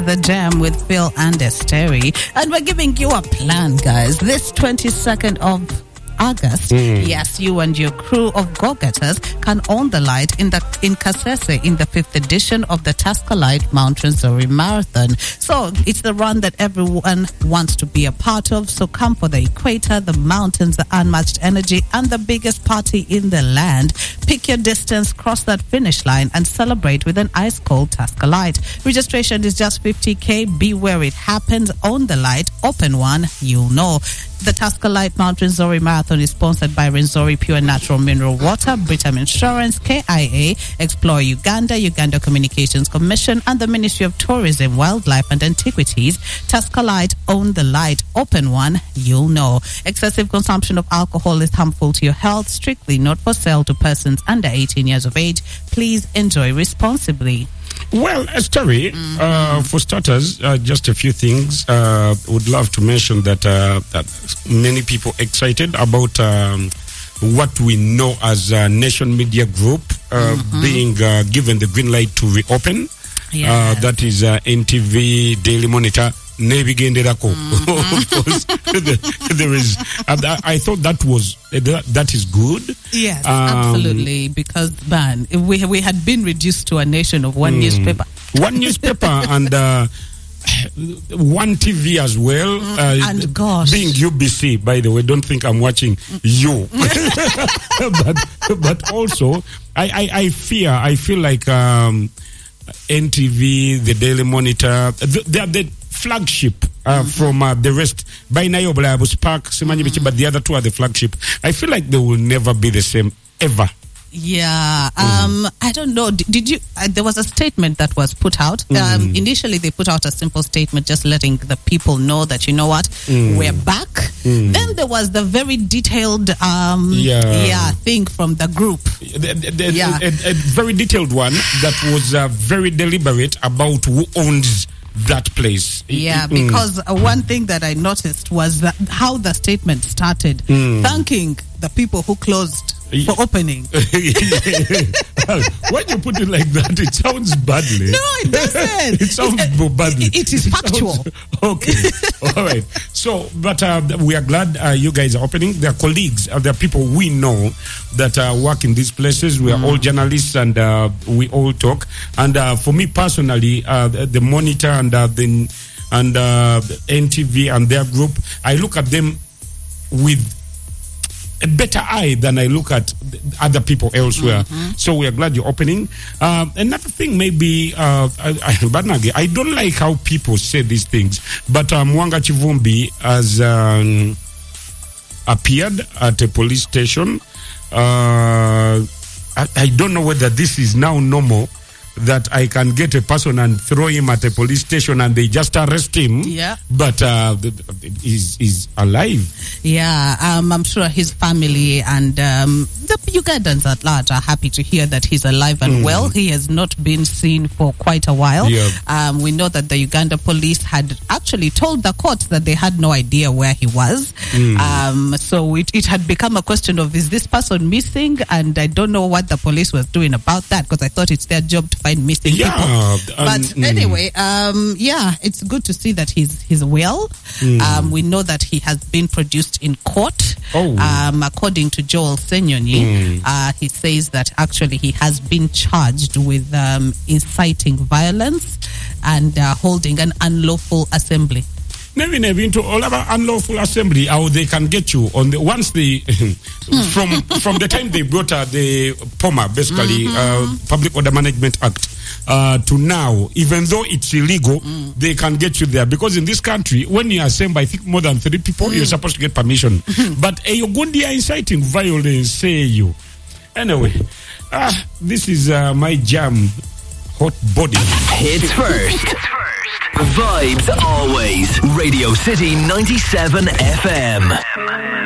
The Jam with Phil and Esteri. And we're giving you a plan, guys. This 22nd of August, yes, you and your crew of go-getters can own the light in Kasese in the 5th edition of the Tusker Light Mount Rwenzori Marathon. So it's the run that everyone wants to be a part of. So come for the equator, the mountains, the unmatched energy, and the biggest party in the land. Pick your distance, cross that finish line, and celebrate with an ice-cold Tusker Light. Registration is just 50K. Be where it happens. Own the light. Open one. You'll know. The Tusker Light Mount Rwenzori Marathon is sponsored by Rwenzori Pure Natural Mineral Water, Britam Insurance, KIA, Explore Uganda, Uganda Communications Commission, and the Ministry of Tourism, Wildlife and Antiquities. Tusker Light, own the light, open one, you'll know. Excessive consumption of alcohol is harmful to your health, strictly not for sale to persons under 18 years of age. Please enjoy responsibly. Well, Esteri, for starters, just a few things. Would love to mention that many people excited about what we know as Nation Media Group being given the green light to reopen. Yes. That is NTV, Daily Monitor, Nebigenderako. Of course, there is. I thought that is good. Yes, absolutely. Because man, we had been reduced to a nation of one newspaper. One newspaper and one TV as well. And gosh, being UBC, by the way, don't think I'm watching you. but also, I feel like NTV, the Daily Monitor, they are the flagship from the rest. By Nayobola, Spark, but the other two are the flagship. I feel like they will never be the same ever. Yeah, I don't know. Did you? There was a statement that was put out. Initially, they put out a simple statement, just letting the people know that, you know what, we're back. Then there was the very detailed, thing from the group. A very detailed one that was very deliberate about who owns that place. Yeah, because one thing that I noticed was that how the statement started, thanking the people who closed for opening. Well, when you put it like that, it sounds badly. No, it doesn't. It sounds badly. It is factual. Okay. All right. So, but we are glad you guys are opening. There are colleagues, there are people we know that work in these places. We are all journalists and we all talk. And for me personally, the Monitor and NTV and their group, I look at them with a better eye than I look at other people elsewhere. So we are glad you're opening. Another thing maybe, I don't like how people say these things, but Mwanga Chivumbi has appeared at a police station. I don't know whether this is now normal, that I can get a person and throw him at a police station and they just arrest him. Yeah. But he's alive. Yeah, I'm sure his family and the Ugandans at large are happy to hear that he's alive and well. He has not been seen for quite a while. Yeah. We know that the Uganda police had actually told the court that they had no idea where he was. So it had become a question of, is this person missing? And I don't know what the police was doing about that, because I thought it's their job to find missing people. But anyway, it's good to see that he's well. We know that he has been produced in court. According to Joel Senyonyi, he says that actually he has been charged with inciting violence and holding an unlawful assembly. Maybe into all of our unlawful assembly, how they can get you on the once they from the time they brought the POMA, basically Public Order Management Act, to now, even though it's illegal, they can get you there, because in this country, when you assemble, I think more than 3 people, you're supposed to get permission. But a Ugandan inciting violence, say you. Anyway, this is my jam, hot body. Hits first. Vibes always. Radio City 97 FM.